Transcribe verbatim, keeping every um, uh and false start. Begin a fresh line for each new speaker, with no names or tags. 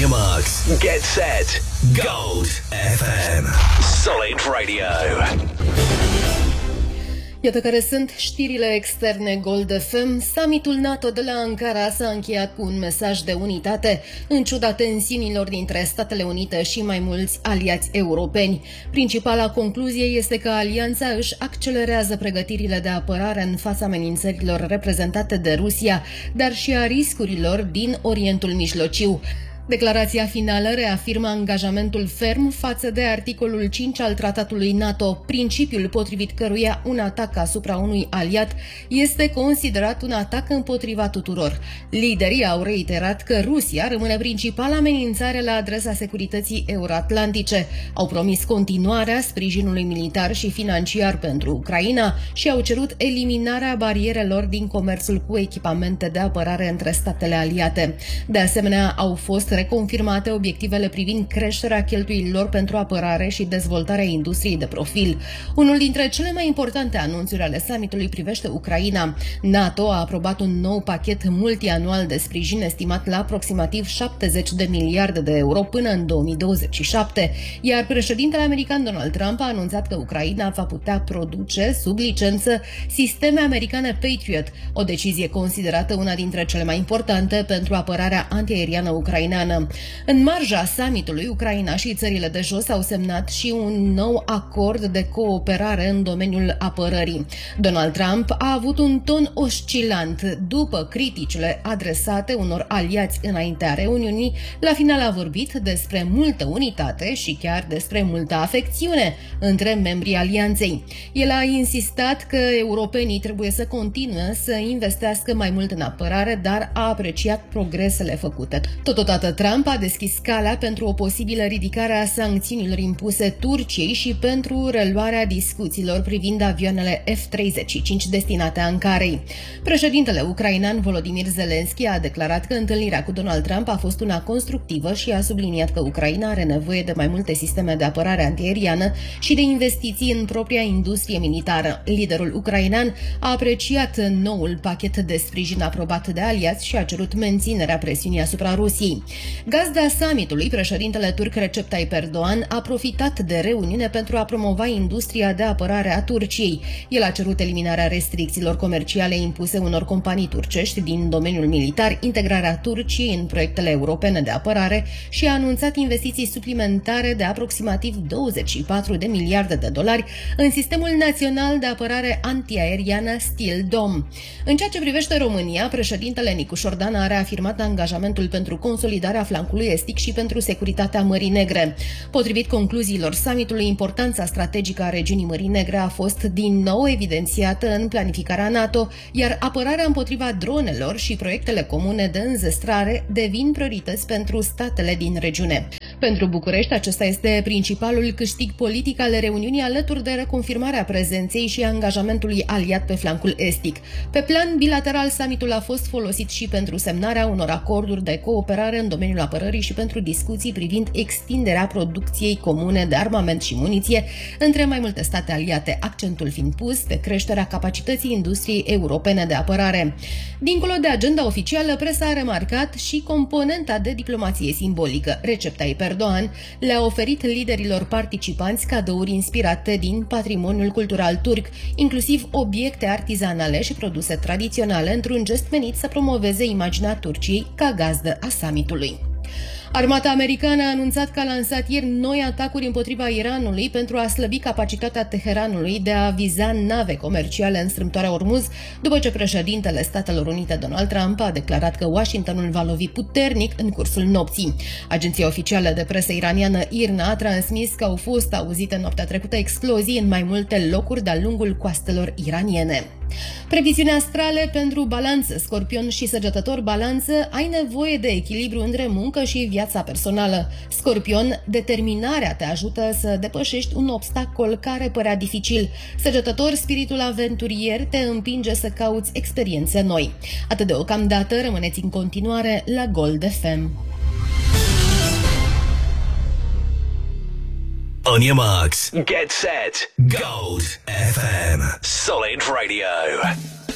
your marks, get set, Gold F M. Solid Radio.
Iată care sunt știrile externe Gold F M. Summitul NATO de la Ankara s-a încheiat cu un mesaj de unitate, în ciuda tensiunilor dintre Statele Unite și mai mulți aliați europeni. Principala concluzie este că alianța își accelerează pregătirile de apărare în fața amenințărilor reprezentate de Rusia, dar și a riscurilor din Orientul Mijlociu. Declarația finală reafirmă angajamentul ferm față de articolul cinci al tratatului NATO, principiul potrivit căruia un atac asupra unui aliat este considerat un atac împotriva tuturor. Liderii au reiterat că Rusia rămâne principala amenințare la adresa securității euroatlantice, au promis continuarea sprijinului militar și financiar pentru Ucraina și au cerut eliminarea barierelor din comerțul cu echipamente de apărare între statele aliate. De asemenea, au fost reconfirmate obiectivele privind creșterea cheltuielilor pentru apărare și dezvoltarea industriei de profil. Unul dintre cele mai importante anunțuri ale summitului privește Ucraina. NATO a aprobat un nou pachet multianual de sprijin estimat la aproximativ șaptezeci de miliarde de euro până în două mii douăzeci și șapte, iar președintele american Donald Trump a anunțat că Ucraina va putea produce sub licență sisteme americane Patriot, o decizie considerată una dintre cele mai importante pentru apărarea antiaeriană ucraineană. În marja summitului, Ucraina și țările de jos au semnat și un nou acord de cooperare în domeniul apărării. Donald Trump a avut un ton oscilant după criticile adresate unor aliați înaintea reuniunii. La final a vorbit despre multă unitate și chiar despre multă afecțiune între membrii alianței. El a insistat că europenii trebuie să continue să investească mai mult în apărare, dar a apreciat progresele făcute. Totodată, Trump a deschis calea pentru o posibilă ridicare a sancțiunilor impuse Turciei și pentru reluarea discuțiilor privind avioanele F treizeci și cinci destinate Ankarei. Președintele ucrainean Volodymyr Zelensky a declarat că întâlnirea cu Donald Trump a fost una constructivă și a subliniat că Ucraina are nevoie de mai multe sisteme de apărare antiaeriană și de investiții în propria industrie militară. Liderul ucrainean a apreciat noul pachet de sprijin aprobat de aliați și a cerut menținerea presiunii asupra Rusiei. Gazda summitului, președintele turc Recep Tayyip Erdogan a profitat de reuniune pentru a promova industria de apărare a Turciei. El a cerut eliminarea restricțiilor comerciale impuse unor companii turcești din domeniul militar, integrarea Turciei în proiectele europene de apărare și a anunțat investiții suplimentare de aproximativ douăzeci și patru de miliarde de dolari în sistemul național de apărare antiaeriană Steel Dome. În ceea ce privește România, președintele Nicu Șordan a reafirmat angajamentul pentru consolidarea flancului estic și pentru securitatea Mării Negre. Potrivit concluziilor summitului, importanța strategică a regiunii Mării Negre a fost din nou evidențiată în planificarea NATO, iar apărarea împotriva dronelor și proiectele comune de înzestrare devin priorități pentru statele din regiune. Pentru București, acesta este principalul câștig politic al reuniunii, alături de reconfirmarea prezenței și angajamentului aliat pe flancul estic. Pe plan bilateral, summitul a fost folosit și pentru semnarea unor acorduri de cooperare în domeniul apărării și pentru discuții privind extinderea producției comune de armament și muniție între mai multe state aliate, accentul fiind pus pe creșterea capacității industriei europene de apărare. Dincolo de agenda oficială, presa a remarcat și componenta de diplomație simbolică. Recep Tayyip Erdogan le-a oferit liderilor participanți cadouri inspirate din patrimoniul cultural turc, inclusiv obiecte artizanale și produse tradiționale, într-un gest menit să promoveze imaginea Turciei ca gazdă a summitului. Armata americană a anunțat că a lansat ieri noi atacuri împotriva Iranului pentru a slăbi capacitatea Teheranului de a viza nave comerciale în strâmtoarea Ormuz, după ce președintele Statelor Unite Donald Trump a declarat că Washingtonul va lovi puternic în cursul nopții. Agenția oficială de presă iraniană I R N A a transmis că au fost auzite noaptea trecută explozii în mai multe locuri de-a lungul coastelor iraniene. Previziuni astrale pentru Balanță, Scorpion și Săgetător. Balanță, ai nevoie de echilibru între muncă și viața personală. Scorpion, determinarea te ajută să depășești un obstacol care părea dificil. Săgetător, spiritul aventurier te împinge să cauți experiențe noi. Atât deocamdată, rămâneți în continuare la Gold F M.
On your marks, get set, Gold F M. Solid Radio.